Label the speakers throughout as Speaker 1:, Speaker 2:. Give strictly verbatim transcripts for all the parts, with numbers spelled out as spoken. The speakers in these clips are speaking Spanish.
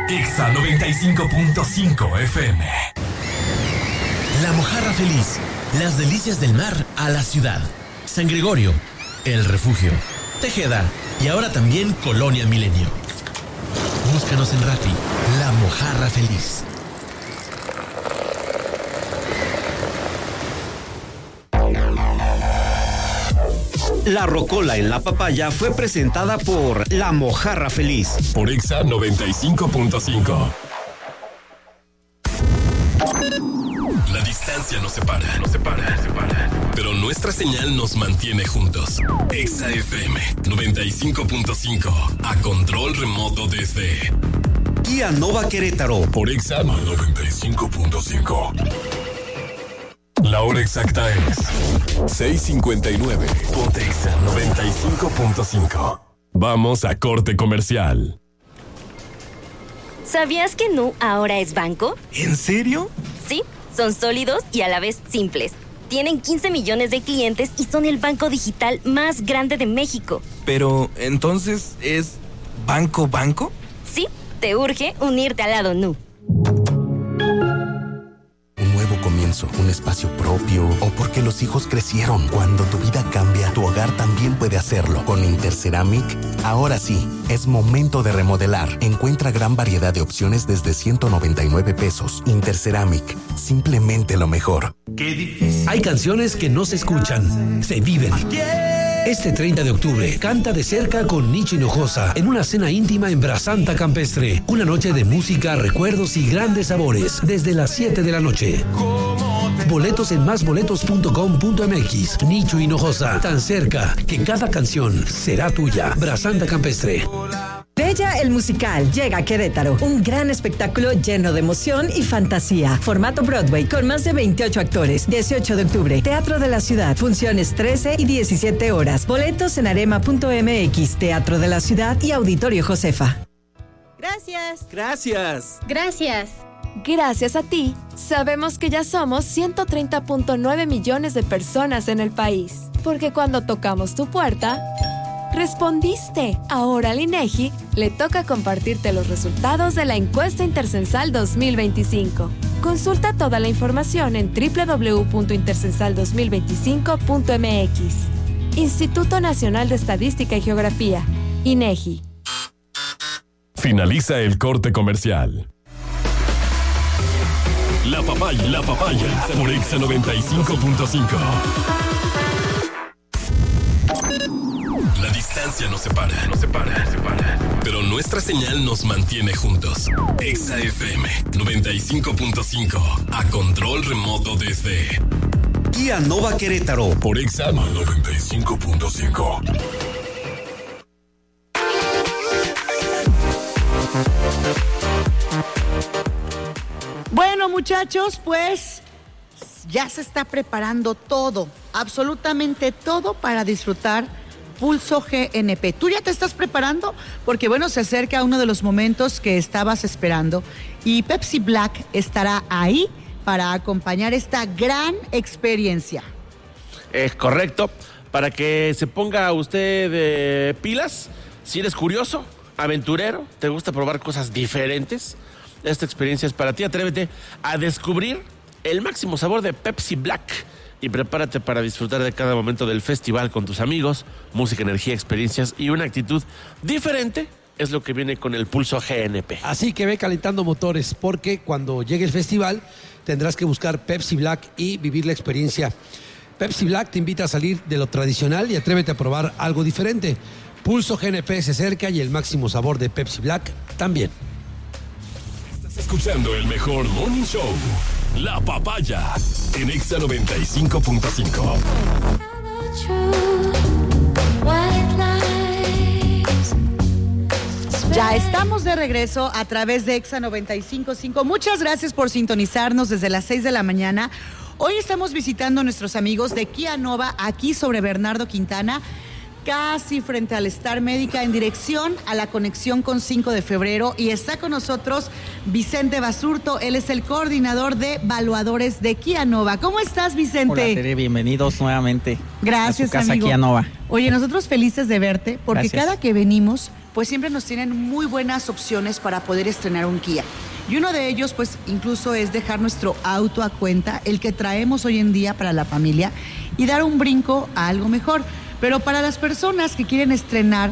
Speaker 1: Exa noventa y cinco punto cinco F M. La Mojarra Feliz. Las delicias del mar a la ciudad. San Gregorio, El Refugio, Tejeda y ahora también Colonia Milenio. Búscanos en Rappi. La Mojarra Feliz.
Speaker 2: La Rocola en la Papaya fue presentada por La Mojarra Feliz.
Speaker 1: Por Exa noventa y cinco punto cinco. La distancia nos separa, nos separa, nos separa. Pero nuestra señal nos mantiene juntos. Exa F M noventa y cinco punto cinco. A control remoto desde
Speaker 2: Kia Nova Querétaro.
Speaker 1: Por Exa noventa y cinco punto cinco. La hora exacta es seis cincuenta y nueve. Ponte Exa noventa y cinco punto cinco. Vamos a corte comercial.
Speaker 3: ¿Sabías que Nu ahora es banco?
Speaker 4: ¿En serio?
Speaker 3: Sí, son sólidos y a la vez simples. Tienen quince millones de clientes y son el banco digital más grande de México.
Speaker 4: Pero, ¿entonces es banco banco?
Speaker 3: Sí, te urge unirte al lado Nu.
Speaker 5: Un nuevo comienzo, un espacio propio o porque los hijos crecieron. Cuando tu vida cambia, tu hogar también puede hacerlo. Con Interceramic, ahora sí, es momento de remodelar. Encuentra gran variedad de opciones desde ciento noventa y nueve pesos. Interceramic, simplemente lo mejor.
Speaker 6: Qué difícil. Hay canciones que no se escuchan, se viven. Este treinta de octubre, canta de cerca con Nicho Hinojosa en una cena íntima en Brasanta Campestre. Una noche de música, recuerdos y grandes sabores desde las siete de la noche. Boletos en más boletos punto com punto m x. Nicho Hinojosa, tan cerca que cada canción será tuya. Brasanta Campestre.
Speaker 7: Bella el musical llega a Querétaro. Un gran espectáculo lleno de emoción y fantasía. Formato Broadway con más de veintiocho actores. dieciocho de octubre, Teatro de la Ciudad. Funciones trece y diecisiete horas. Boletos en arema punto m x, Teatro de la Ciudad y Auditorio Josefa.
Speaker 8: Gracias.
Speaker 4: Gracias.
Speaker 8: Gracias.
Speaker 9: Gracias a ti, sabemos que ya somos ciento treinta punto nueve millones de personas en el país. Porque cuando tocamos tu puerta, respondiste. Ahora al INEGI le toca compartirte los resultados de la encuesta Intercensal dos mil veinticinco. Consulta toda la información en doble u doble u doble u punto intercensal dos mil veinticinco punto m x. Instituto Nacional de Estadística y Geografía, INEGI.
Speaker 1: Finaliza el corte comercial. La Papaya, la Papaya, por Exa noventa y cinco punto cinco. La distancia nos separa, nos separa, nos separa. Pero nuestra señal nos mantiene juntos. Exa F M noventa y cinco punto cinco. A control remoto desde
Speaker 2: Kia Nova Querétaro.
Speaker 1: Por Exa noventa y cinco punto cinco.
Speaker 10: Bueno, muchachos, pues ya se está preparando todo, absolutamente todo para disfrutar Pulso G N P. ¿Tú ya te estás preparando? Porque bueno, se acerca uno de los momentos que estabas esperando y Pepsi Black estará ahí para acompañar esta gran experiencia.
Speaker 11: Es correcto, para que se ponga usted eh, pilas, si eres curioso, aventurero, te gusta probar cosas diferentes, esta experiencia es para ti. Atrévete a descubrir el máximo sabor de Pepsi Black y prepárate para disfrutar de cada momento del festival con tus amigos. Música, energía, experiencias y una actitud diferente es lo que viene con el Pulso G N P.
Speaker 6: Así que ve calentando motores, porque cuando llegue el festival tendrás que buscar Pepsi Black y vivir la experiencia. Pepsi Black te invita a salir de lo tradicional y atrévete a probar algo diferente. Pulso G N P se acerca y el máximo sabor de Pepsi Black también.
Speaker 1: Estás escuchando el mejor morning show, La Papaya, en Exa noventa y cinco punto cinco.
Speaker 10: Ya estamos de regreso a través de Exa noventa y cinco punto cinco. Muchas gracias por sintonizarnos desde las seis de la mañana. Hoy estamos visitando a nuestros amigos de Kia Nova aquí sobre Bernardo Quintana, casi frente al Star Médica, en dirección a la conexión con cinco de febrero. Y está con nosotros Vicente Basurto, él es el coordinador de evaluadores de Kia Nova. ¿Cómo estás, Vicente?
Speaker 12: Hola, Tere, bienvenidos nuevamente.
Speaker 10: Gracias,
Speaker 12: a su casa
Speaker 10: amigo.
Speaker 12: Kia Nova.
Speaker 10: Oye, nosotros felices de verte, porque
Speaker 12: Gracias.
Speaker 10: cada que venimos pues siempre nos tienen muy buenas opciones para poder estrenar un Kia. Y uno de ellos, pues incluso es dejar nuestro auto a cuenta, el que traemos hoy en día para la familia, y dar un brinco a algo mejor. Pero para las personas que quieren estrenar,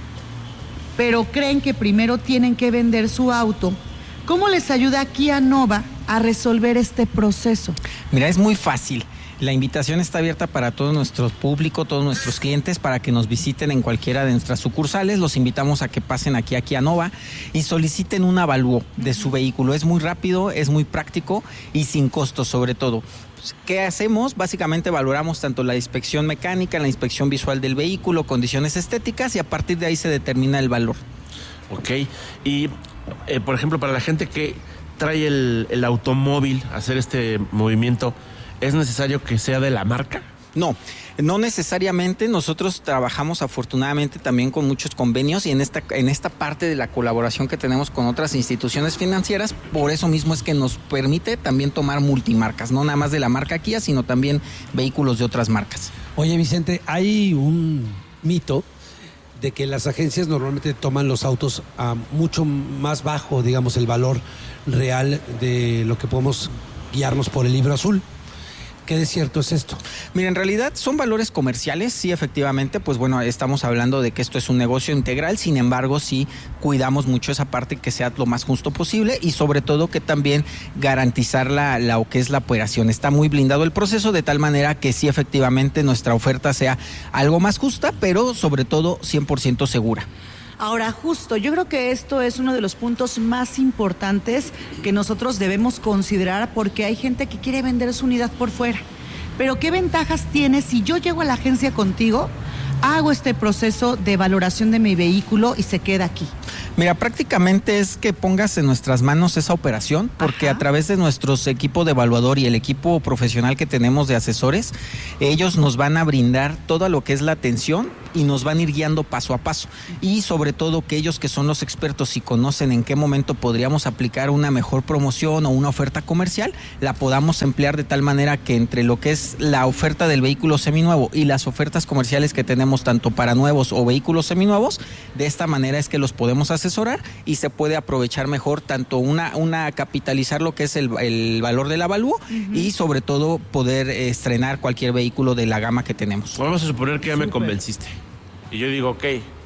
Speaker 10: pero creen que primero tienen que vender su auto, ¿cómo les ayuda Kia Nova a resolver este proceso?
Speaker 12: Mira, es muy fácil. La invitación está abierta para todo nuestro público, todos nuestros clientes, para que nos visiten en cualquiera de nuestras sucursales. Los invitamos a que pasen aquí a Kia Nova y soliciten un avalúo de su vehículo. Es muy rápido, es muy práctico y sin costo sobre todo. ¿Qué hacemos? Básicamente valoramos tanto la inspección mecánica, la inspección visual del vehículo, condiciones estéticas, y a partir de ahí se determina el valor.
Speaker 11: Ok, y eh, por ejemplo, para la gente que trae el, el automóvil a hacer este movimiento, ¿es necesario que sea de la marca?
Speaker 12: No, no necesariamente. Nosotros trabajamos afortunadamente también con muchos convenios, y en esta, en esta parte de la colaboración que tenemos con otras instituciones financieras, por eso mismo es que nos permite también tomar multimarcas, no nada más de la marca Kia, sino también vehículos de otras marcas.
Speaker 6: Oye, Vicente, hay un mito de que las agencias normalmente toman los autos a mucho más bajo, digamos, el valor real de lo que podemos guiarnos por el libro azul. ¿Qué de cierto es esto?
Speaker 12: Mira, en realidad son valores comerciales, sí, efectivamente, pues bueno, estamos hablando de que esto es un negocio integral, sin embargo, sí cuidamos mucho esa parte, que sea lo más justo posible, y sobre todo que también garantizar la, la o que es la operación. Está muy blindado el proceso, de tal manera que sí, efectivamente, nuestra oferta sea algo más justa, pero sobre todo cien por ciento segura.
Speaker 10: Ahora, justo, yo creo que esto es uno de los puntos más importantes que nosotros debemos considerar, porque hay gente que quiere vender su unidad por fuera. Pero ¿qué ventajas tiene si yo llego a la agencia contigo, hago este proceso de valoración de mi vehículo y se queda aquí?
Speaker 12: Mira, prácticamente es que pongas en nuestras manos esa operación, porque Ajá. a través de nuestros equipo de evaluador y el equipo profesional que tenemos de asesores, ellos nos van a brindar todo lo que es la atención y nos van a ir guiando paso a paso. Y sobre todo que ellos, que son los expertos y conocen en qué momento podríamos aplicar una mejor promoción o una oferta comercial, la podamos emplear de tal manera que entre lo que es la oferta del vehículo seminuevo y las ofertas comerciales que tenemos tanto para nuevos o vehículos seminuevos, de esta manera es que los podemos asesorar y se puede aprovechar mejor tanto una, una capitalizar lo que es el, el valor del avalúo uh-huh. y sobre todo poder estrenar cualquier vehículo de la gama que tenemos.
Speaker 11: Vamos a suponer que ya me convenciste y yo digo, ok,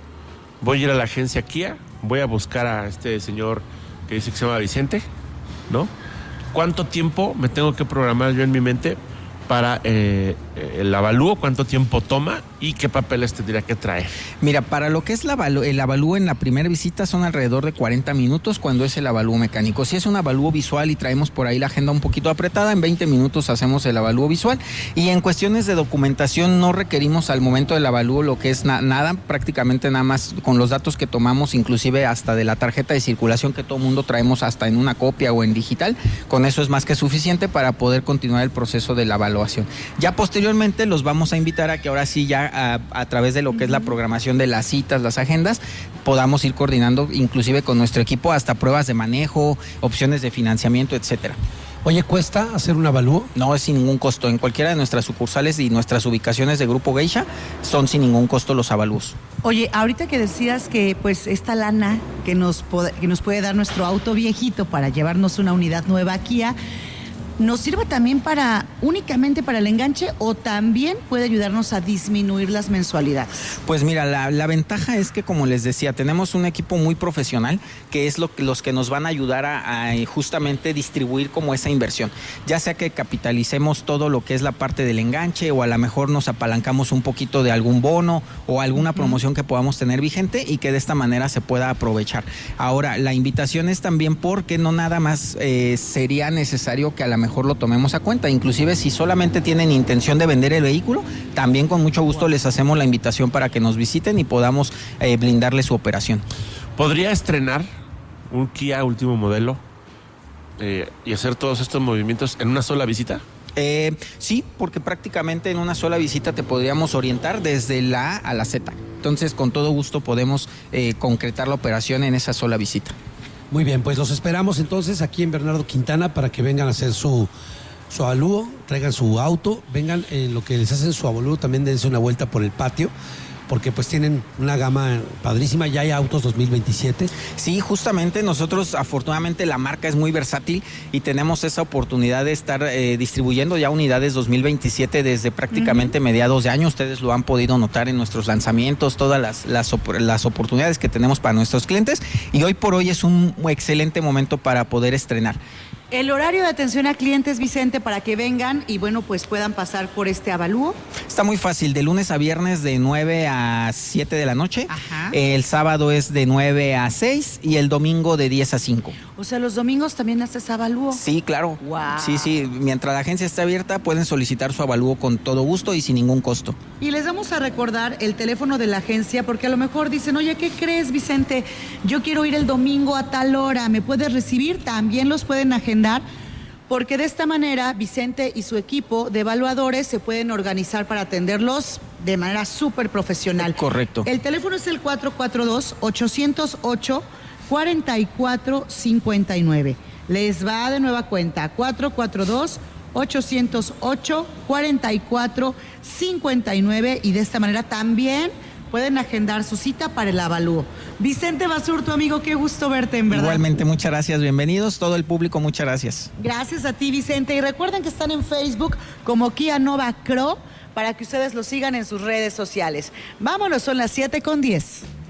Speaker 11: voy a ir a la agencia Kia, voy a buscar a este señor que dice que se llama Vicente, ¿no? ¿Cuánto tiempo me tengo que programar yo en mi mente para eh, el avalúo? ¿Cuánto tiempo toma y qué papeles tendría que traer?
Speaker 12: Mira, para lo que es la avalúo, el avalúo en la primera visita son alrededor de cuarenta minutos cuando es el avalúo mecánico. Si es un avalúo visual y traemos por ahí la agenda un poquito apretada, en veinte minutos hacemos el avalúo visual. Y en cuestiones de documentación no requerimos al momento del avalúo lo que es na- nada, prácticamente nada más con los datos que tomamos, inclusive hasta de la tarjeta de circulación que todo mundo traemos hasta en una copia o en digital. Con eso es más que suficiente para poder continuar el proceso de la evaluación. Ya posteriormente los vamos a invitar a que ahora sí ya a, a través de lo que es la programación de las citas, las agendas, podamos ir coordinando inclusive con nuestro equipo hasta pruebas de manejo, opciones de financiamiento, etcétera.
Speaker 6: Oye, ¿cuesta hacer un avalúo?
Speaker 12: No, es sin ningún costo. En cualquiera de nuestras sucursales y nuestras ubicaciones de Grupo Geisha son sin ningún costo los avalúos.
Speaker 10: Oye, ahorita que decías que pues esta lana que nos, pod- que nos puede dar nuestro auto viejito para llevarnos una unidad nueva Kia, ¿nos sirve también para únicamente para el enganche o también puede ayudarnos a disminuir las mensualidades?
Speaker 12: Pues mira, la, la ventaja es que, como les decía, tenemos un equipo muy profesional que es lo que, los que nos van a ayudar a, a justamente distribuir como esa inversión. Ya sea que capitalicemos todo lo que es la parte del enganche o a lo mejor nos apalancamos un poquito de algún bono o alguna uh-huh. promoción que podamos tener vigente y que de esta manera se pueda aprovechar. Ahora, la invitación es también porque no nada más eh, sería necesario que a la mejor lo tomemos a cuenta, inclusive si solamente tienen intención de vender el vehículo, también con mucho gusto les hacemos la invitación para que nos visiten y podamos eh, blindarle su operación.
Speaker 11: ¿Podría estrenar un Kia último modelo eh, y hacer todos estos movimientos en una sola visita?
Speaker 12: Eh, sí, porque prácticamente en una sola visita te podríamos orientar desde la A a la Z. Entonces, con todo gusto podemos eh, concretar la operación en esa sola visita.
Speaker 6: Muy bien, pues los esperamos entonces aquí en Bernardo Quintana para que vengan a hacer su, su avalúo, traigan su auto, vengan en lo que les hacen su avalúo, también dense una vuelta por el patio
Speaker 13: porque pues tienen una gama padrísima, ya hay autos dos mil veintisiete.
Speaker 12: Sí, justamente nosotros afortunadamente la marca es muy versátil y tenemos esa oportunidad de estar eh, distribuyendo ya unidades dos mil veintisiete desde prácticamente uh-huh. mediados de año. Ustedes lo han podido notar en nuestros lanzamientos, todas las, las, op- las oportunidades que tenemos para nuestros clientes, y hoy por hoy es un excelente momento para poder estrenar.
Speaker 10: El horario de atención a clientes, Vicente, para que vengan y bueno, pues puedan pasar por este avalúo.
Speaker 12: Está muy fácil, de lunes a viernes de nueve a siete de la noche. Ajá. El sábado es de nueve a seis y el domingo de diez a cinco.
Speaker 10: O sea, los domingos también haces avalúo.
Speaker 12: Sí, claro.
Speaker 10: Wow.
Speaker 12: Sí, sí, mientras la agencia esté abierta pueden solicitar su avalúo con todo gusto y sin ningún costo.
Speaker 10: Y les vamos a recordar el teléfono de la agencia porque a lo mejor dicen, oye, ¿qué crees, Vicente? Yo quiero ir el domingo a tal hora, ¿me puedes recibir? También los pueden agendar, porque de esta manera Vicente y su equipo de evaluadores se pueden organizar para atenderlos de manera súper profesional.
Speaker 12: Correcto.
Speaker 10: El teléfono es el cuatro cuatro dos, ocho cero ocho, cuatro cuatro cinco nueve. Les va de nueva cuenta, cuatro cuatro dos, ocho cero ocho, cuatro cuatro cinco nueve, y de esta manera también pueden agendar su cita para el avalúo. Vicente Basurto, amigo, qué gusto verte, en verdad.
Speaker 12: Igualmente, muchas gracias, bienvenidos, todo el público, muchas gracias.
Speaker 10: Gracias a ti, Vicente, y recuerden que están en Facebook como Kia Nova Cro para que ustedes lo sigan en sus redes sociales. Vámonos, son las siete con diez.